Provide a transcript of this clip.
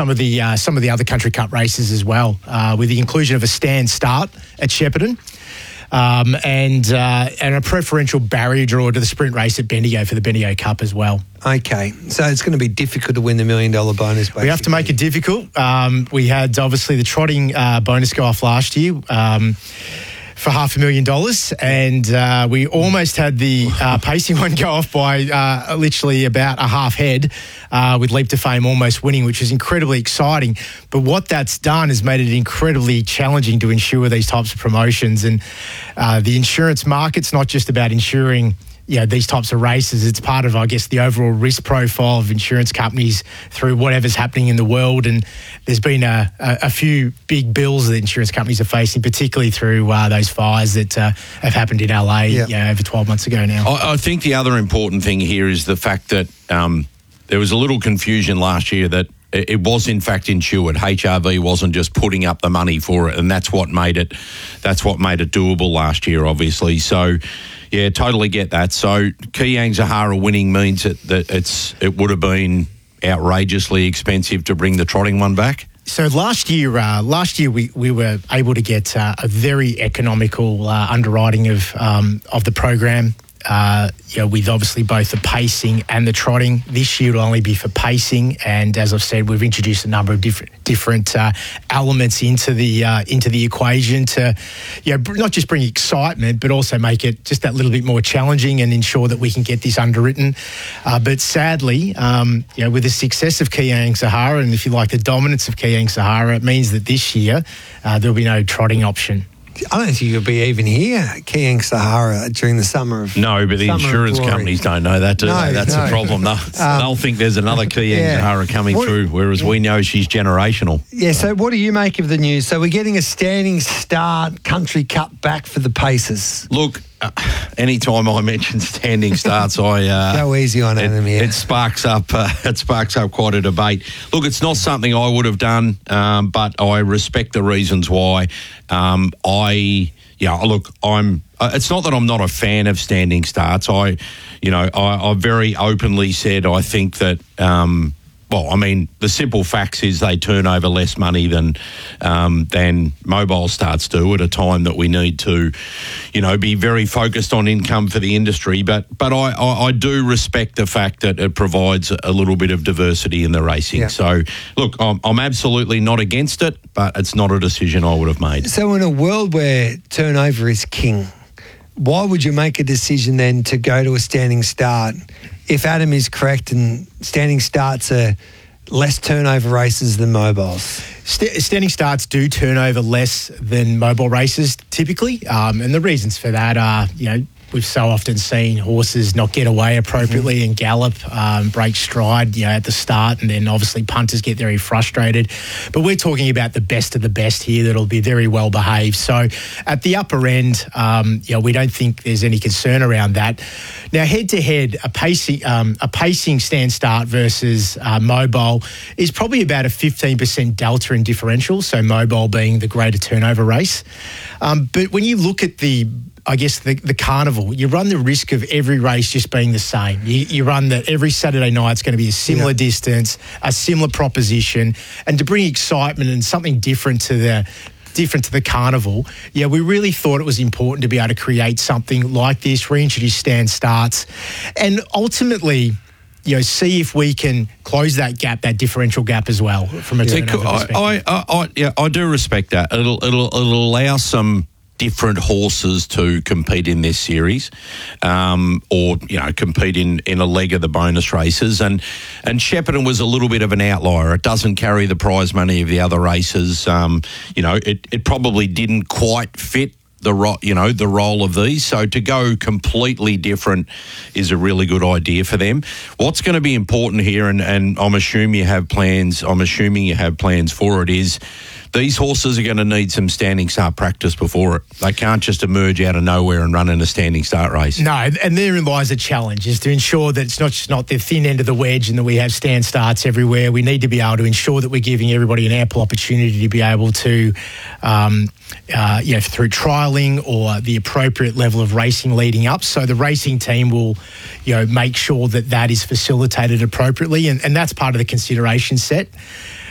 some of the other Country Cup races as well, with the inclusion of a stand start at Shepparton. And a preferential barrier draw to the sprint race at Bendigo for the Bendigo Cup as well. Okay, so it's going to be difficult to win the $1 million bonus, basically. We have to make it difficult. We had, obviously, the trotting bonus go off last year for $500,000, and we almost had the pacing one go off by literally about a half head, with Leap to Fame almost winning, which is incredibly exciting. But what that's done is made it incredibly challenging to insure these types of promotions. And the insurance market's not just about insuring these types of races. It's part of, I guess, the overall risk profile of insurance companies through whatever's happening in the world. And there's been a few big bills that insurance companies are facing, particularly through those fires that have happened in LA over 12 months ago now. I think the other important thing here is the fact that there was a little confusion last year that it was in fact insured. HRV wasn't just putting up the money for it, and that's what made it doable last year, obviously. So, yeah, totally get that. So Kiyang Zahara winning means that it would have been outrageously expensive to bring the trotting one back. So last year we were able to get a very economical underwriting of the program. With obviously both the pacing and the trotting. This year it'll only be for pacing, and as I've said, we've introduced a number of different elements into the equation to, not just bring excitement, but also make it just that little bit more challenging and ensure that we can get this underwritten. But sadly, with the success of Kiyang Zahara, and if you like, the dominance of Kiyang Zahara, it means that this year there'll be no trotting option. I don't think you'll be even here, Kiyang Zahara, during the summer of No, but the insurance companies don't know that, do they? That's the problem. They'll think there's another Kiyang Zahara coming through, whereas we know she's generational. Yeah, so what do you make of the news? So we're getting a standing start Country Cup back for the Pacers. Look, anytime I mention standing starts, go easy on them here. It sparks up quite a debate. Look, it's not something I would have done, but I respect the reasons why. It's not that I'm not a fan of standing starts. I very openly said I think that. The simple facts is they turn over less money than mobile starts do at a time that we need to, be very focused on income for the industry. But I do respect the fact that it provides a little bit of diversity in the racing. Yeah. So, look, I'm absolutely not against it, but it's not a decision I would have made. So in a world where turnover is king, why would you make a decision then to go to a standing start? If Adam is correct and standing starts are less turnover races than mobiles? Standing starts do turn over less than mobile races typically, and the reasons for that are, we've so often seen horses not get away appropriately and gallop, break stride, at the start, and then obviously punters get very frustrated. But we're talking about the best of the best here that'll be very well behaved. So at the upper end, we don't think there's any concern around that. Now, head to head, a pacing stand start versus mobile is probably about a 15% delta in differential. So mobile being the greater turnover race. But when you look at the carnival, you run the risk of every race just being the same. You run that every Saturday night's going to be a similar distance, a similar proposition, and to bring excitement and something different to the carnival, we really thought it was important to be able to create something like this, reintroduce stand starts, and ultimately, see if we can close that gap, that differential gap as well from a turnover perspective. I do respect that. It'll allow some different horses to compete in this series, or compete in a leg of the bonus races, and Shepparton was a little bit of an outlier. It doesn't carry the prize money of the other races. It probably didn't quite fit the role of these. So to go completely different is a really good idea for them. What's going to be important here, and I'm assuming you have plans for it, is these horses are going to need some standing start practice before it. They can't just emerge out of nowhere and run in a standing start race. No, and therein lies a challenge, is to ensure that it's not the thin end of the wedge and that we have stand starts everywhere. We need to be able to ensure that we're giving everybody an ample opportunity to be able to, through trialling or the appropriate level of racing leading up. So the racing team will, make sure that is facilitated appropriately, and that's part of the consideration set.